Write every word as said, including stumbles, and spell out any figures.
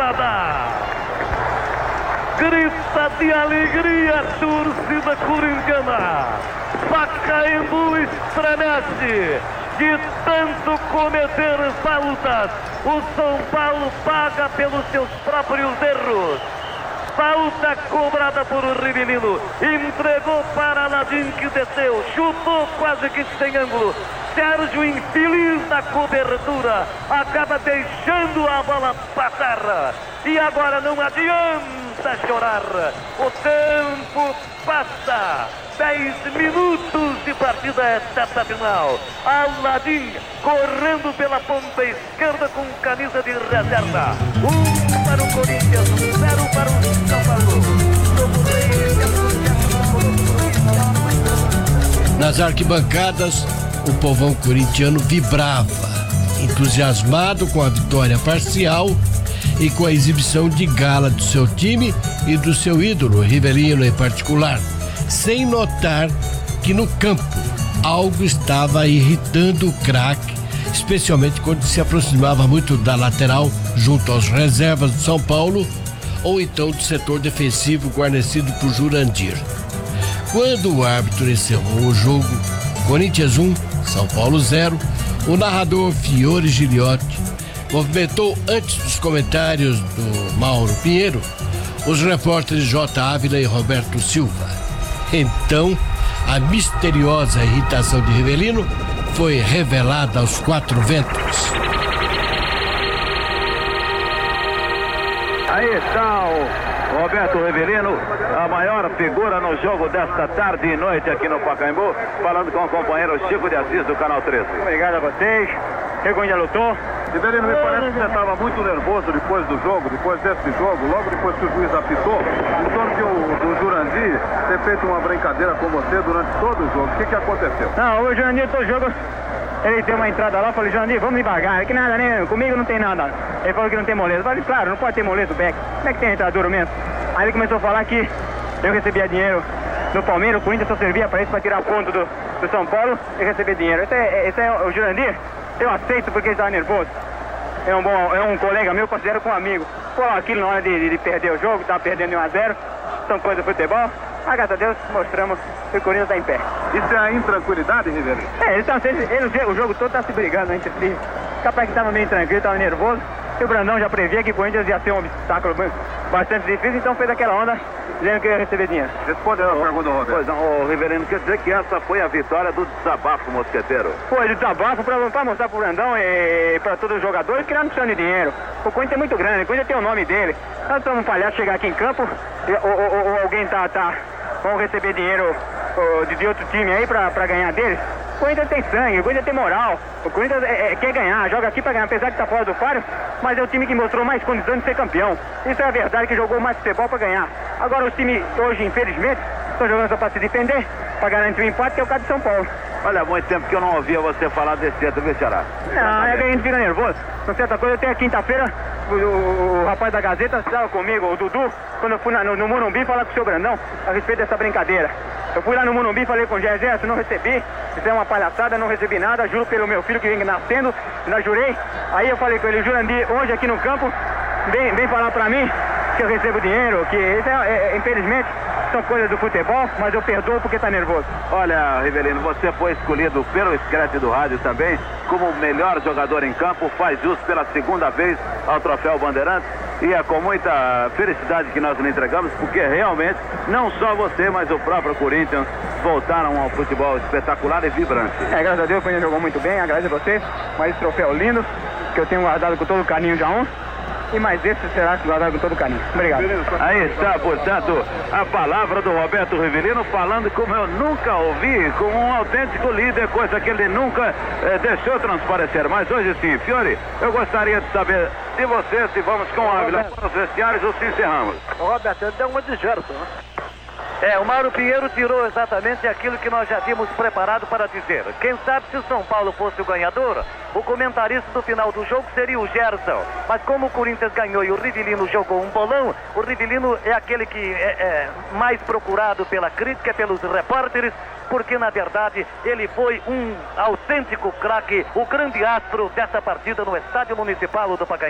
moçada! Grita de alegria a torcida corintiana. Pacaembu estremece de tanto cometer faltas. O São Paulo paga pelos seus próprios erros. Falta cobrada por Rivellino. Entregou para Landim, que desceu. Chutou quase que sem ângulo. Sérgio, infeliz na cobertura, acaba deixando a bola passar. E agora não adianta chorar. O tempo passa. dez minutos de partida esta final. Aladim correndo pela ponta esquerda com camisa de reserva. Um para o Corinthians, zero para o São Paulo. Nas arquibancadas, o povão corintiano vibrava, entusiasmado com a vitória parcial e com a exibição de gala do seu time e do seu ídolo, Rivellino em particular, sem notar que no campo algo estava irritando o craque, especialmente quando se aproximava muito da lateral junto aos reservas do São Paulo ou então do setor defensivo guarnecido por Jurandir. Quando o árbitro encerrou o jogo, Corinthians um, São Paulo zero, o narrador Fiore Giliotti movimentou antes dos comentários do Mauro Pinheiro os repórteres J. Ávila e Roberto Silva. Então, a misteriosa irritação de Rivellino foi revelada aos quatro ventos. Aí está o Roberto Rivellino, a maior figura no jogo desta tarde e noite aqui no Pacaembu, falando com o companheiro Chico de Assis do Canal treze. Obrigado a vocês. Chico já lutou. Rivellino, me parece que você estava muito nervoso depois do jogo, depois desse jogo, logo depois que o juiz apitou, em torno de o, do Jurandir ter feito uma brincadeira com você durante todo o jogo. O que, que aconteceu? Não, o Jurandir, todo jogo, ele deu uma entrada lá, falei, Jurandir, vamos devagar, que nada, né? Comigo não tem nada. Ele falou que não tem moleza. Eu falei, claro, não pode ter moleza o Beck. Como é que tem entrada duro mesmo? Aí ele começou a falar que eu recebia dinheiro no Palmeiras, o Corinthians só servia para isso, para tirar ponto do, do São Paulo e receber dinheiro. Esse é, esse é o Jurandir. Eu aceito porque ele estava nervoso. É um, bom, é um colega meu, considero como amigo. Pô, aquilo na hora de, de, de perder o jogo, estava perdendo um a zero, são coisas do futebol. Mas graças a Deus mostramos que o Corinthians está em pé. Isso é a intranquilidade, Rivellino? É, ele tá, ele, ele, o jogo todo está se brigando entre si. Capaz que estava meio tranquilo, estava nervoso. E o Brandão já previa que o Corinthians ia ser um obstáculo bastante difícil, então fez aquela onda dizendo que ia receber dinheiro. Respondeu a pergunta do Roberto. Pois não, o Rivellino, quer dizer que essa foi a vitória do desabafo mosqueteiro? Foi de desabafo para mostrar para o Brandão e para todos os jogadores que não precisam de dinheiro. O Corinthians é muito grande, o Corinthians tem o nome dele. Nós estamos um palhaço chegar aqui em campo ou, ou, ou alguém tá, tá, vão receber dinheiro ou, de, de outro time aí para ganhar deles. O Corinthians tem sangue, o Corinthians tem moral, o Corinthians é, é, quer ganhar, joga aqui para ganhar, apesar de estar fora do páreo, mas é o time que mostrou mais condições de ser campeão. Isso é a verdade, que jogou mais futebol para ganhar. Agora os times hoje, infelizmente, estão jogando só para se defender, para garantir o empate, que é o caso de São Paulo. Olha, há muito tempo que eu não ouvia você falar desse jeito, viu, Xará? Não, é que a gente fica nervoso. Não certa coisa, até a quinta-feira, o, o, o rapaz da Gazeta estava comigo, o Dudu, quando eu fui na, no, no Morumbi falar com o seu Brandão a respeito dessa brincadeira. Eu fui lá no Morumbi, falei com o Gé, não recebi, fizeram uma palhaçada, não recebi nada, juro pelo meu filho que vem nascendo, ainda jurei. Aí eu falei com ele, Jurandir, hoje aqui no campo, vem, vem falar pra mim que eu recebo dinheiro, que isso é, é, infelizmente são coisas do futebol, mas eu perdoo porque tá nervoso. Olha, Rivellino, você foi escolhido pelo Scratch do rádio também como o melhor jogador em campo, faz jus pela segunda vez ao troféu Bandeirantes. E é com muita felicidade que nós lhe entregamos, porque realmente, não só você, mas o próprio Corinthians voltaram ao futebol espetacular e vibrante. É, graças a Deus, o Corinthians jogou muito bem, agradeço a você, mais esse troféu lindo, que eu tenho guardado com todo carinho já um, e mais esse será guardado com todo carinho. Obrigado. Aí está, portanto, a palavra do Roberto Rivellino, falando como eu nunca ouvi, como um autêntico líder, coisa que ele nunca eh, deixou transparecer. Mas hoje sim, Fiore, eu gostaria de saber de você se vamos com a Ávila para os vestiários ou se encerramos. Roberto, ele deu uma de Gerson, né? É, o Mauro Pinheiro tirou exatamente aquilo que nós já tínhamos preparado para dizer. Quem sabe se o São Paulo fosse o ganhador, o comentarista do final do jogo seria o Gerson. Mas como o Corinthians ganhou e o Rivellino jogou um bolão, o Rivellino é aquele que é, é mais procurado pela crítica, pelos repórteres, porque na verdade ele foi um autêntico craque, o grande astro dessa partida no Estádio Municipal do Pacaembu.